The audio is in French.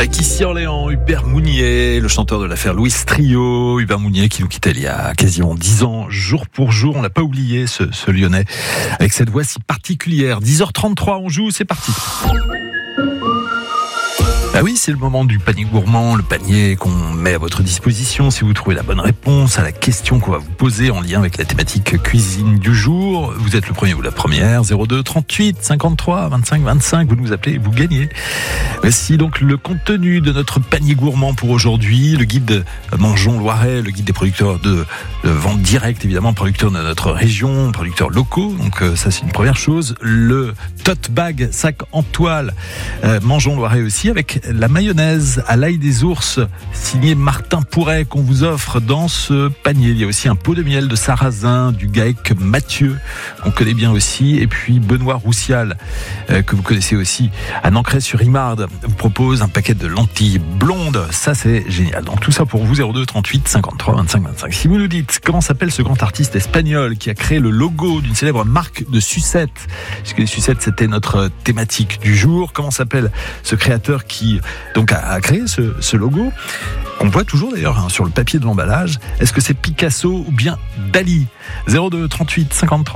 Avec ici Orléans, Hubert Mounier, le chanteur de l'affaire Louis Trio. Hubert Mounier qui nous quittait il y a quasiment 10 ans, jour pour jour. On l'a pas oublié, ce Lyonnais, avec cette voix si particulière. 10h33, on joue, c'est parti. Ah oui, c'est le moment du panier gourmand, le panier qu'on met à votre disposition si vous trouvez la bonne réponse à la question qu'on va vous poser en lien avec la thématique cuisine du jour. Vous êtes le premier ou la première, 02 38 53 25 25, vous nous appelez et vous gagnez. Voici donc le contenu de notre panier gourmand pour aujourd'hui, le guide Mangeons Loiret, le guide des producteurs de vente directe, évidemment, producteurs de notre région, producteurs locaux, donc ça c'est une première chose. Le tote bag, sac en toile, Mangeons Loiret aussi, avec la mayonnaise à l'ail des ours, signé Martin Pourret, qu'on vous offre dans ce panier. Il y a aussi un pot de miel de sarrasin, du GAEC Mathieu, qu'on connaît bien aussi, et puis Benoît Roussial, que vous connaissez aussi, à Nancray-sur-Imarde, vous propose un paquet de lentilles blondes. Ça, c'est génial. Donc tout ça pour vous, 02 38 53 25 25. Si vous nous dites comment s'appelle ce grand artiste espagnol qui a créé le logo d'une célèbre marque de sucettes, puisque les sucettes, c'était notre thématique du jour, comment s'appelle ce créateur qui donc a créé ce logo, qu'on voit toujours d'ailleurs sur le papier de l'emballage. Est-ce que c'est Picasso ou bien Dali? 02 38 53